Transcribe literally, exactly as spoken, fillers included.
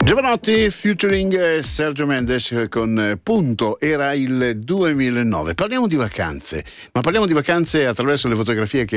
Giovanotti featuring Sergio Mendes con Punto. Era il duemilanove. Parliamo di vacanze, ma parliamo di vacanze attraverso le fotografie che